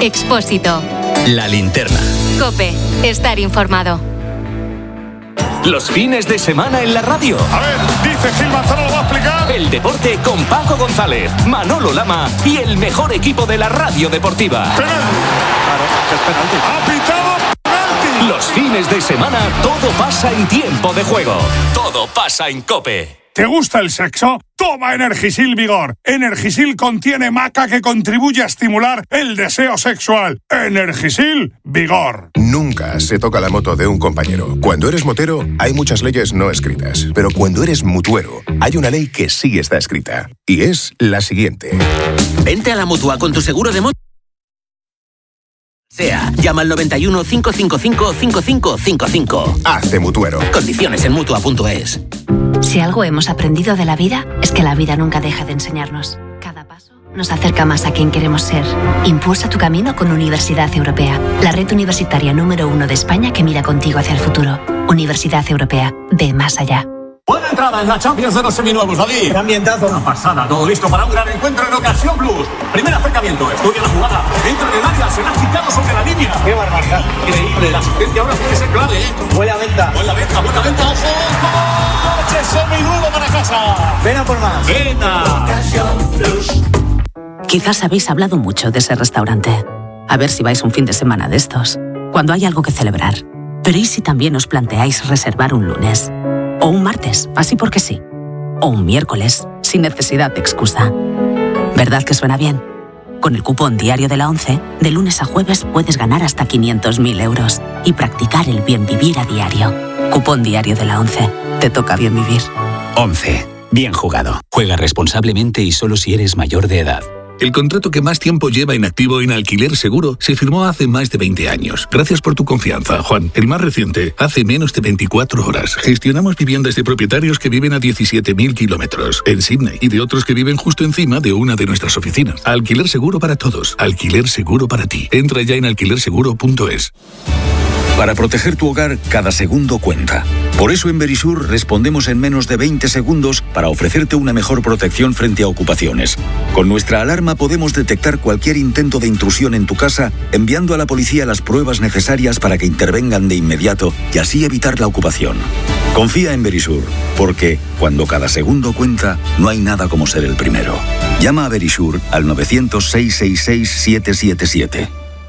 Expósito. La linterna. COPE. Estar informado. Los fines de semana en la radio. A ver, dice Gil Manzano, lo va a explicar. El deporte con Paco González, Manolo Lama y el mejor equipo de la radio deportiva. Penalti. Claro, es penalti. Ha pitado penalti. Los fines de semana todo pasa en tiempo de juego. Todo pasa en COPE. ¿Te gusta el sexo? Toma Energisil Vigor. Energisil contiene maca que contribuye a estimular el deseo sexual. Energisil Vigor. Nunca se toca la moto de un compañero. Cuando eres motero, hay muchas leyes no escritas. Pero cuando eres mutuero, hay una ley que sí está escrita. Y es la siguiente. Vente a la Mutua con tu seguro de moto. Llama al 91 555 5555. Hazte mutuero. Condiciones en Mutua.es. Si algo hemos aprendido de la vida, es que la vida nunca deja de enseñarnos. Cada paso nos acerca más a quien queremos ser. Impulsa tu camino con Universidad Europea, la red universitaria número 1 de España que mira contigo hacia el futuro. Universidad Europea, ve más allá. Buena entrada en la Champions de los seminuevos, David. Qué ambientazo. Una pasada, todo listo para un gran encuentro en Ocasión Plus. Primer acercamiento, estudia la jugada, entra en el área, se la ha quitado sobre la línea. Qué barbaridad. Increíble, la asistencia ahora tiene que ser clave, ¿eh? Buena venta. Buena venta, ojo. ¡Coche seminuevo para casa! Ven a por más. ¡Venta! Ocasión Plus. Quizás habéis hablado mucho de ese restaurante. A ver si vais un fin de semana de estos, cuando hay algo que celebrar. Pero ¿y si también os planteáis reservar un lunes? O un martes, así porque sí. O un miércoles, sin necesidad de excusa. ¿Verdad que suena bien? Con el cupón diario de la ONCE, de lunes a jueves puedes ganar hasta 500.000 euros y practicar el bien vivir a diario. Cupón diario de la ONCE. Te toca bien vivir. 11. Bien jugado. Juega responsablemente y solo si eres mayor de edad. El contrato que más tiempo lleva inactivo en Alquiler Seguro se firmó hace más de 20 años. Gracias por tu confianza, Juan. El más reciente, hace menos de 24 horas. Gestionamos viviendas de propietarios que viven a 17.000 kilómetros en Sydney y de otros que viven justo encima de una de nuestras oficinas. Alquiler Seguro para todos. Alquiler Seguro para ti. Entra ya en alquilerseguro.es. Para proteger tu hogar, cada segundo cuenta. Por eso en Verisur respondemos en menos de 20 segundos para ofrecerte una mejor protección frente a ocupaciones. Con nuestra alarma podemos detectar cualquier intento de intrusión en tu casa, enviando a la policía las pruebas necesarias para que intervengan de inmediato y así evitar la ocupación. Confía en Verisur, porque cuando cada segundo cuenta, no hay nada como ser el primero. Llama a Verisur al 900-666-777.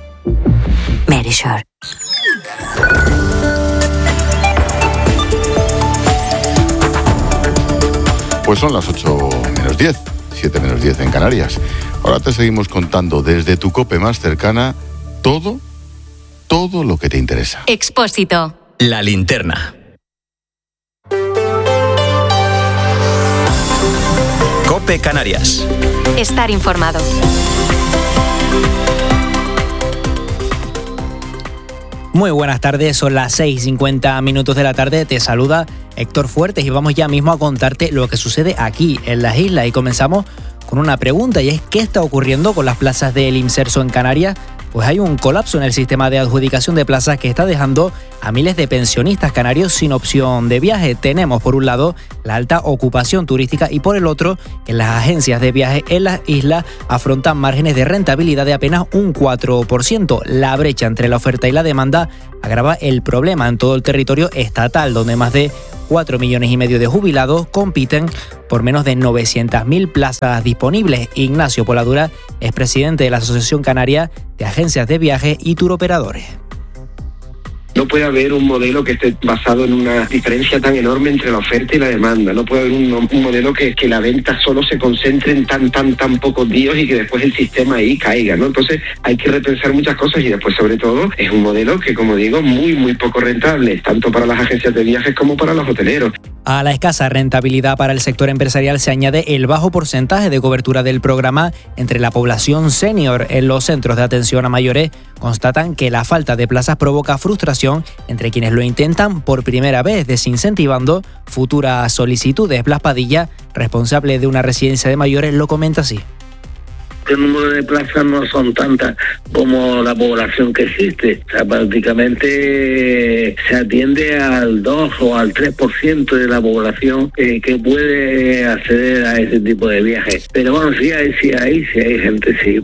Verisur. Pues son las 8 menos 10, 7 menos 10 en Canarias. Ahora te seguimos contando desde tu COPE más cercana todo lo que te interesa. Expósito. La linterna. COPE Canarias. Estar informado. Muy buenas tardes, son las 6:50 de la tarde, te saluda Héctor Fuertes y vamos ya mismo a contarte lo que sucede aquí en las islas y comenzamos con una pregunta y es ¿qué está ocurriendo con las plazas del Imserso en Canarias? Pues hay un colapso en el sistema de adjudicación de plazas que está dejando a miles de pensionistas canarios sin opción de viaje. Tenemos por un lado la alta ocupación turística y por el otro que las agencias de viaje en las islas afrontan márgenes de rentabilidad de apenas un 4%. La brecha entre la oferta y la demanda agrava el problema en todo el territorio estatal, donde más de 4,5 millones de jubilados compiten por menos de 900.000 plazas disponibles. Ignacio Poladura es presidente de la Asociación Canaria de Agencias de Viajes y Turoperadores. No puede haber un modelo que esté basado en una diferencia tan enorme entre la oferta y la demanda. No puede haber un modelo que la venta solo se concentre en tan pocos días y que después el sistema ahí caiga, ¿no? Entonces hay que repensar muchas cosas y después sobre todo es un modelo que, como digo, muy poco rentable, tanto para las agencias de viajes como para los hoteleros. A la escasa rentabilidad para el sector empresarial se añade el bajo porcentaje de cobertura del programa entre la población senior. En los centros de atención a mayores constatan que la falta de plazas provoca frustración entre quienes lo intentan por primera vez, desincentivando futuras solicitudes. Blas Padilla, responsable de una residencia de mayores, lo comenta así. El número de plazas no son tantas como la población que existe. O sea, prácticamente se atiende al 2 o al 3% de la población que puede acceder a ese tipo de viajes. Pero bueno, sí hay gente, sí.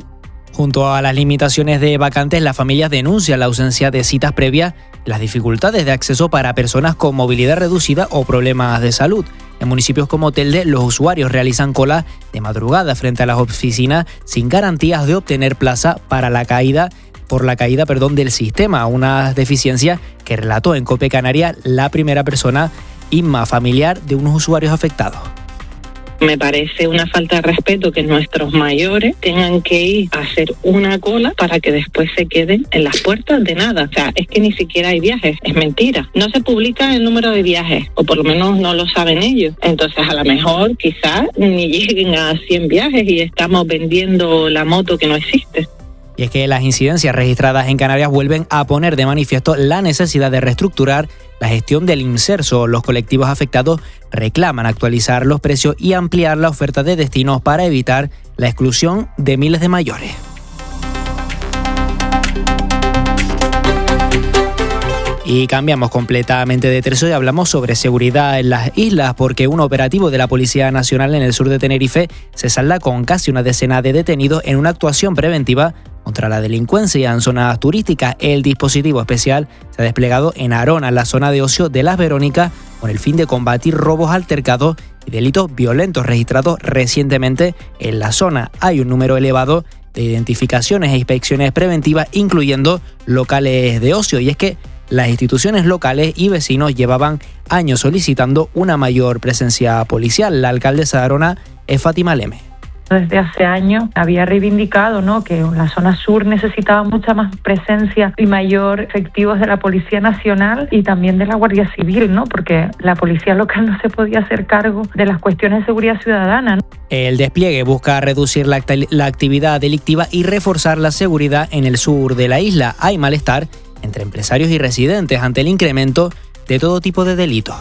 Junto a las limitaciones de vacantes, las familias denuncian la ausencia de citas previas, las dificultades de acceso para personas con movilidad reducida o problemas de salud. En municipios como Telde, los usuarios realizan cola de madrugada frente a las oficinas sin garantías de obtener plaza por la caída del sistema, una deficiencia que relató en COPE Canaria la primera persona, Inma, familiar de unos usuarios afectados. Me parece una falta de respeto que nuestros mayores tengan que ir a hacer una cola para que después se queden en las puertas de nada. O sea, es que ni siquiera hay viajes, es mentira. No se publica el número de viajes, o por lo menos no lo saben ellos. Entonces, a lo mejor, quizás ni lleguen a 100 viajes y estamos vendiendo la moto que no existe. Y es que las incidencias registradas en Canarias vuelven a poner de manifiesto la necesidad de reestructurar la gestión del inserso. Los colectivos afectados reclaman actualizar los precios y ampliar la oferta de destinos para evitar la exclusión de miles de mayores. Y cambiamos completamente de tercio y hablamos sobre seguridad en las islas, porque un operativo de la Policía Nacional en el sur de Tenerife se salda con casi una decena de detenidos en una actuación preventiva contra la delincuencia en zonas turísticas. El dispositivo especial se ha desplegado en Arona, en la zona de ocio de Las Verónicas, con el fin de combatir robos, altercados y delitos violentos registrados recientemente en la zona. Hay un número elevado de identificaciones e inspecciones preventivas, incluyendo locales de ocio, y es que las instituciones locales y vecinos llevaban años solicitando una mayor presencia policial. La alcaldesa de Arona es Fátima Leme. Desde hace años había reivindicado, ¿no?, que la zona sur necesitaba mucha más presencia y mayor efectivos de la Policía Nacional y también de la Guardia Civil, ¿no?, porque la policía local no se podía hacer cargo de las cuestiones de seguridad ciudadana, ¿no? El despliegue busca reducir la actividad delictiva y reforzar la seguridad en el sur de la isla. Hay malestar entre empresarios y residentes ante el incremento de todo tipo de delitos.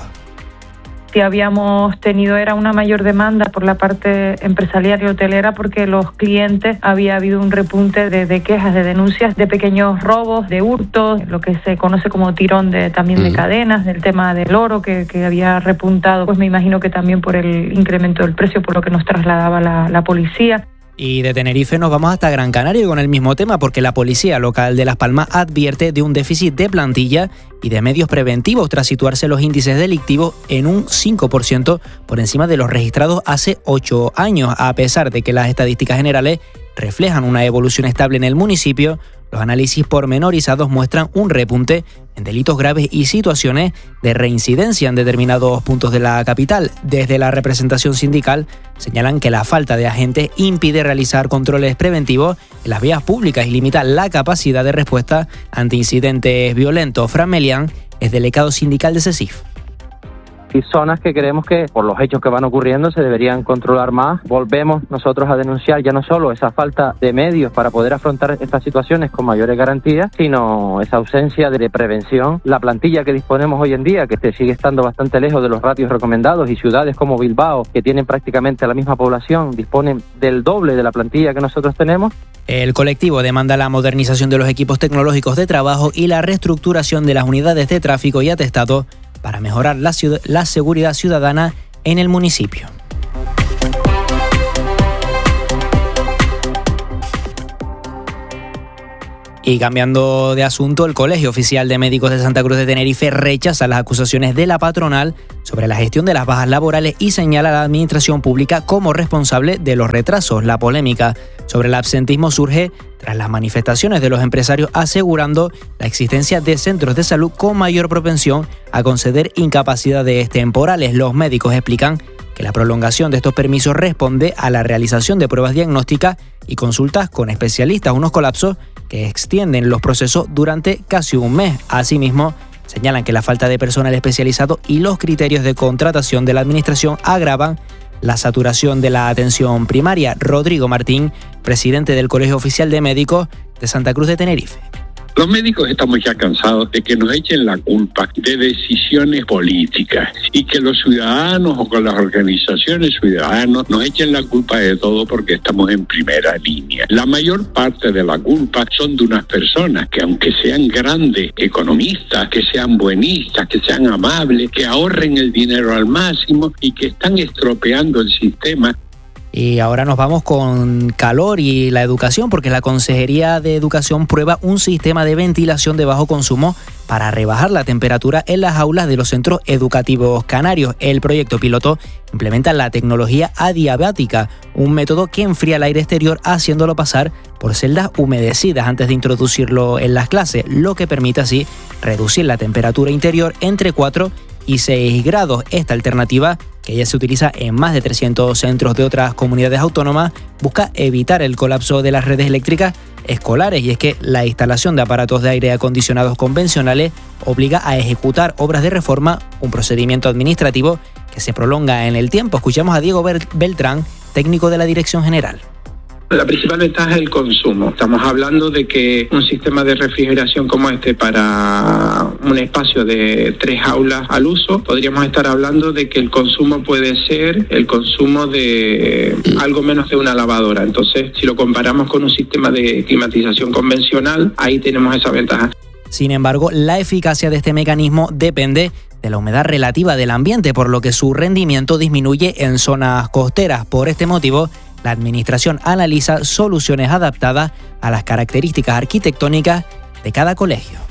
Si habíamos tenido era una mayor demanda por la parte empresarial y hotelera, porque los clientes había habido un repunte de quejas, de denuncias de pequeños robos, de hurtos, lo que se conoce como tirón también de cadenas, del tema del oro que había repuntado, pues me imagino que también por el incremento del precio, por lo que nos trasladaba la policía. Y de Tenerife nos vamos hasta Gran Canaria con el mismo tema, porque la Policía Local de Las Palmas advierte de un déficit de plantilla y de medios preventivos tras situarse los índices delictivos en un 5% por encima de los registrados hace 8 años. A pesar de que las estadísticas generales reflejan una evolución estable en el municipio, los análisis pormenorizados muestran un repunte en delitos graves y situaciones de reincidencia en determinados puntos de la capital. Desde la representación sindical señalan que la falta de agentes impide realizar controles preventivos en las vías públicas y limita la capacidad de respuesta ante incidentes violentos. Fran Melián es delegado sindical de CESIF. Y zonas que creemos que por los hechos que van ocurriendo se deberían controlar más. Volvemos nosotros a denunciar ya no solo esa falta de medios para poder afrontar estas situaciones con mayores garantías, sino esa ausencia de prevención. La plantilla que disponemos hoy en día, que sigue estando bastante lejos de los ratios recomendados, y ciudades como Bilbao, que tienen prácticamente la misma población, disponen del doble de la plantilla que nosotros tenemos. El colectivo demanda la modernización de los equipos tecnológicos de trabajo y la reestructuración de las unidades de tráfico y atestado para mejorar la seguridad ciudadana en el municipio. Y cambiando de asunto, el Colegio Oficial de Médicos de Santa Cruz de Tenerife rechaza las acusaciones de la patronal sobre la gestión de las bajas laborales y señala a la administración pública como responsable de los retrasos. La polémica sobre el absentismo surge tras las manifestaciones de los empresarios asegurando la existencia de centros de salud con mayor propensión a conceder incapacidades temporales. Los médicos explican que la prolongación de estos permisos responde a la realización de pruebas diagnósticas y consultas con especialistas, unos colapsos que extienden los procesos durante casi un mes. Asimismo, señalan que la falta de personal especializado y los criterios de contratación de la administración agravan la saturación de la atención primaria. Rodrigo Martín, presidente del Colegio Oficial de Médicos de Santa Cruz de Tenerife. Los médicos estamos ya cansados de que nos echen la culpa de decisiones políticas y que los ciudadanos o con las organizaciones ciudadanos nos echen la culpa de todo porque estamos en primera línea. La mayor parte de la culpa son de unas personas que, aunque sean grandes economistas, que sean buenistas, que sean amables, que ahorren el dinero al máximo y que están estropeando el sistema. Y ahora nos vamos con calor y la educación, porque la Consejería de Educación prueba un sistema de ventilación de bajo consumo para rebajar la temperatura en las aulas de los centros educativos canarios. El proyecto piloto implementa la tecnología adiabática, un método que enfría el aire exterior haciéndolo pasar por celdas humedecidas antes de introducirlo en las clases, lo que permite así reducir la temperatura interior entre 4 y 6 grados. Esta alternativa, que ya se utiliza en más de 300 centros de otras comunidades autónomas, busca evitar el colapso de las redes eléctricas escolares, y es que la instalación de aparatos de aire acondicionados convencionales obliga a ejecutar obras de reforma, un procedimiento administrativo que se prolonga en el tiempo. Escuchamos a Diego Beltrán, técnico de la Dirección General. La principal ventaja es el consumo. Estamos hablando de que un sistema de refrigeración como este para un espacio de 3 aulas al uso, podríamos estar hablando de que el consumo puede ser el consumo de algo menos de una lavadora. Entonces, si lo comparamos con un sistema de climatización convencional, ahí tenemos esa ventaja. Sin embargo, la eficacia de este mecanismo depende de la humedad relativa del ambiente, por lo que su rendimiento disminuye en zonas costeras. Por este motivo, la Administración analiza soluciones adaptadas a las características arquitectónicas de cada colegio.